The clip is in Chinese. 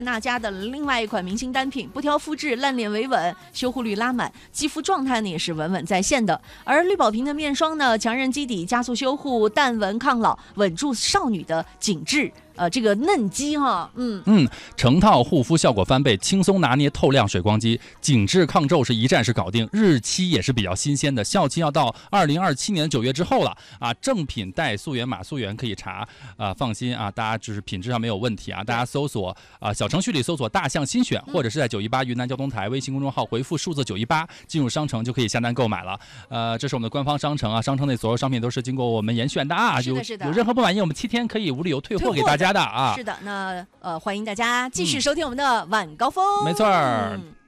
娜家的另外一款明星单品，不挑肤质，烂脸维稳，修护率拉满，肌肤状态呢也是稳稳在线的。而绿宝瓶的面霜呢，强韧基底，加速修护，淡纹抗老，稳住少女的紧致。这个嫩肌哈， 成套护肤效果翻倍，轻松拿捏透亮水光肌，紧致抗皱是一站式搞定，日期也是比较新鲜的，效期要到2027年9月之后了啊。正品带溯源码溯源可以查放心啊，大家就是品质上没有问题啊。大家搜索小程序里搜索大象新选，或者是在918云南交通台微信公众号回复数字918进入商城就可以下单购买了。这是我们的官方商城啊，商城内所有商品都是经过我们严选的啊。 是的， 有任何不满意，我们7天可以无理由退货给大家。 是的，那欢迎大家继续收听我们的晚高峰。 没错。